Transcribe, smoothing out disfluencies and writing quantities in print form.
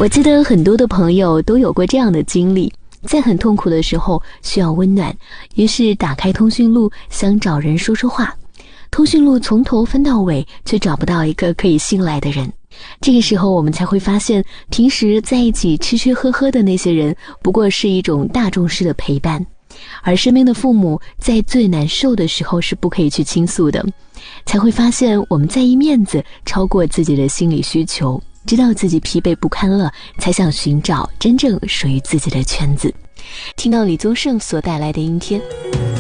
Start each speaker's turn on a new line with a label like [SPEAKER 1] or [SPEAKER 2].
[SPEAKER 1] 我记得很多的朋友都有过这样的经历，在很痛苦的时候需要温暖，于是打开通讯录想找人说说话，通讯录从头翻到尾，却找不到一个可以信赖的人。这个时候我们才会发现，平时在一起吃吃喝喝的那些人不过是一种大众式的陪伴，而身边的父母在最难受的时候是不可以去倾诉的，才会发现我们在意面子超过自己的心理需求，知道自己疲惫不堪了，才想寻找真正属于自己的圈子。听到李宗盛所带来的阴天。